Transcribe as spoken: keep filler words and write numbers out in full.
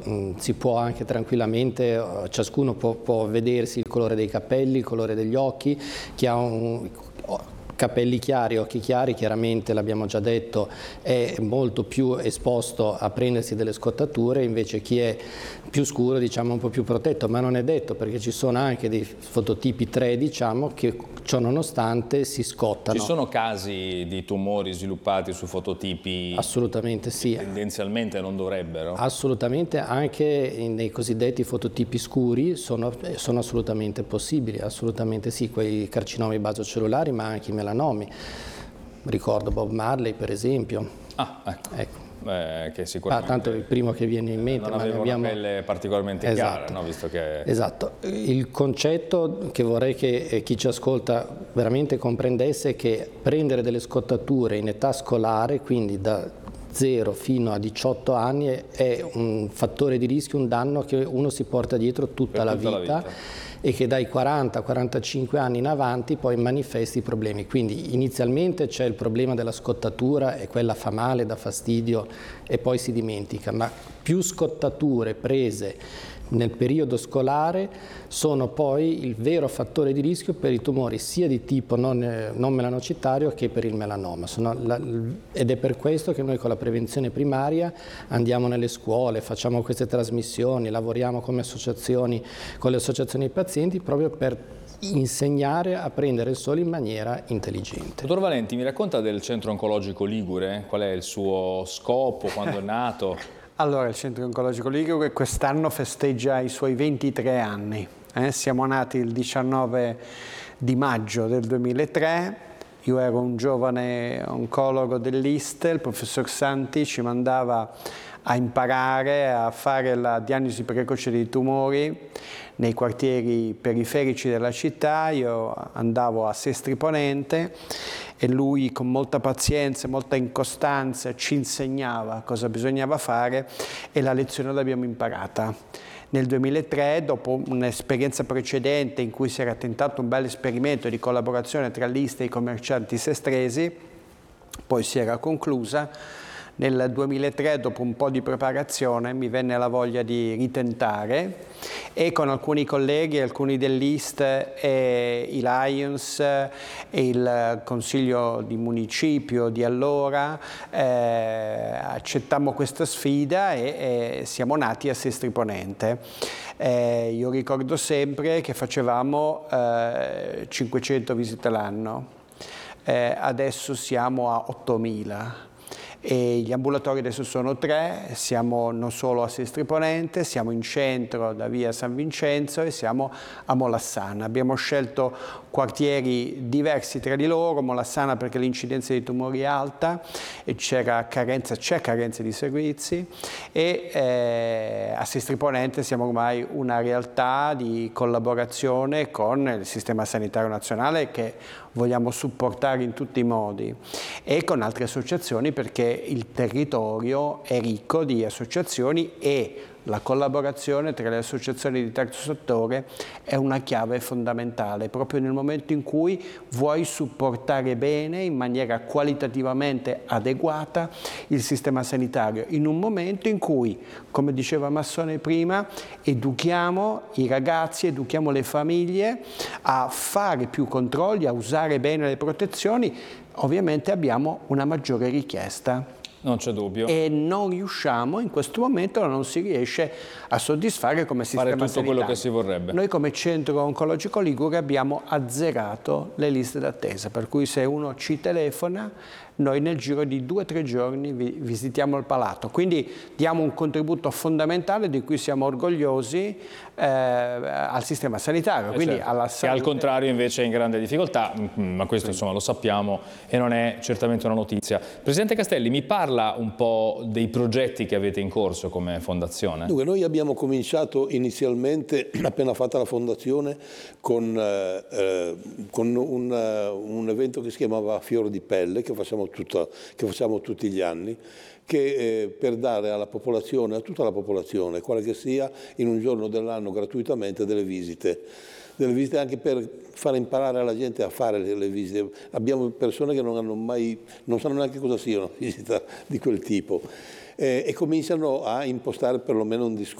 mh, si può anche tranquillamente, uh, ciascuno può, può vedersi il colore dei capelli, il colore degli occhi, chi ha un... capelli chiari, occhi chiari, chiaramente l'abbiamo già detto, è molto più esposto a prendersi delle scottature, invece chi è più scuro, diciamo, un po' più protetto, ma non è detto, perché ci sono anche dei fototipi tre, diciamo, che ciò nonostante si scottano. Ci sono casi di tumori sviluppati su fototipi? Assolutamente sì. Tendenzialmente non dovrebbero? Assolutamente, anche nei cosiddetti fototipi scuri sono, sono assolutamente possibili, assolutamente sì, quei carcinomi basocellulari, ma anche i melanomi. Ricordo Bob Marley, per esempio. Ah, ecco. ecco. Beh, che sicuramente ah, tanto è il primo che viene in mente. Non aveva ma abbiamo... una pelle particolarmente esatto. chiara, no? Visto che... Esatto. Il concetto che vorrei che chi ci ascolta veramente comprendesse è che prendere delle scottature in età scolare, quindi da zero fino a diciotto anni, è un fattore di rischio, un danno che uno si porta dietro tutta, la, tutta vita, la vita e che dai quaranta quarantacinque anni in avanti poi manifesti i problemi. Quindi inizialmente c'è il problema della scottatura e quella fa male, dà fastidio e poi si dimentica, ma più scottature prese nel periodo scolare sono poi il vero fattore di rischio per i tumori sia di tipo non, non melanocitario che per il melanoma. Sono la, ed è per questo che noi con la prevenzione primaria andiamo nelle scuole, facciamo queste trasmissioni, lavoriamo come associazioni, con le associazioni dei pazienti, proprio per insegnare a prendere il sole in maniera intelligente. Dottor Valenti, mi racconta del Centro Oncologico Ligure? Qual è il suo scopo, quando è nato? Allora, il Centro Oncologico Ligure quest'anno festeggia i suoi ventitré anni. Eh? Siamo nati il diciannove di maggio del duemilatré, io ero un giovane oncologo dell'I S T E, il professor Santi ci mandava a imparare a fare la diagnosi precoce dei tumori nei quartieri periferici della città. Io andavo a Sestri Ponente e lui con molta pazienza e molta incostanza ci insegnava cosa bisognava fare e la lezione l'abbiamo imparata. Nel duemilatré, dopo un'esperienza precedente in cui si era tentato un bel esperimento di collaborazione tra l'I S T E e i commercianti sestresi, poi si era conclusa. Nel duemilatré, dopo un po' di preparazione, mi venne la voglia di ritentare e con alcuni colleghi, alcuni dell'I S T E, e i Lions e il consiglio di municipio di allora, eh, accettammo questa sfida e, e siamo nati a Sestri Ponente. Eh, io ricordo sempre che facevamo eh, cinquecento visite l'anno, eh, adesso siamo a ottomila. E gli ambulatori adesso sono tre, siamo non solo a Sestri Ponente, siamo in centro da via San Vincenzo e siamo a Molassana. Abbiamo scelto quartieri diversi tra di loro, Molassana perché l'incidenza di tumori è alta e c'era carenza, c'è carenza di servizi, e eh, a Sestri Ponente siamo ormai una realtà di collaborazione con il Sistema Sanitario Nazionale che vogliamo supportare in tutti i modi e con altre associazioni, perché il territorio è ricco di associazioni e la collaborazione tra le associazioni di terzo settore è una chiave fondamentale, proprio nel momento in cui vuoi supportare bene, in maniera qualitativamente adeguata, il sistema sanitario, in un momento in cui, come diceva Massone prima, educhiamo i ragazzi, educhiamo le famiglie a fare più controlli, a usare bene le protezioni. Ovviamente abbiamo una maggiore richiesta. Non c'è dubbio. E non riusciamo, in questo momento non si riesce a soddisfare come sistema sanitario. Fare tutto sanitario. quello che si vorrebbe. Noi come Centro Oncologico Ligure abbiamo azzerato le liste d'attesa, per cui se uno ci telefona, noi nel giro di due o tre giorni vi visitiamo il palato. Quindi diamo un contributo fondamentale di cui siamo orgogliosi eh, al sistema sanitario. Eh quindi certo. alla che al contrario invece è in grande difficoltà, ma questo sì. insomma lo sappiamo e non è certamente una notizia. Presidente Castelli, mi parla un po' dei progetti che avete in corso come fondazione? Dunque, noi abbiamo cominciato inizialmente, appena fatta la fondazione, con, eh, con un, un evento che si chiamava Fior di Pelle, che facciamo Tutta, che facciamo tutti gli anni, che eh, per dare alla popolazione, a tutta la popolazione, quale che sia, in un giorno dell'anno gratuitamente delle visite, delle visite anche per far imparare alla gente a fare le, le visite. Abbiamo persone che non hanno mai, non sanno neanche cosa sia una visita di quel tipo. Eh, e cominciano a impostare perlomeno un discorso